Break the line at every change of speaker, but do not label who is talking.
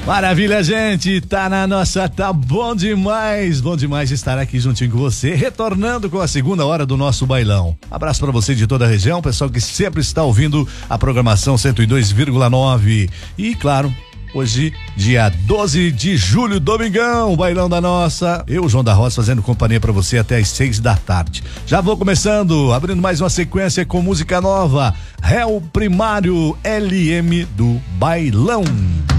Maravilha, gente, tá na nossa, tá bom demais estar aqui juntinho com você, retornando com a segunda hora do nosso bailão. Abraço pra você de toda a região, pessoal que sempre está ouvindo a programação 102,9 e claro, hoje, dia 12 de julho, domingão, bailão da nossa. Eu, João da Roça, fazendo companhia pra você até às 6 da tarde. Já vou começando, abrindo mais uma sequência com música nova. Réu Primário LM do Bailão.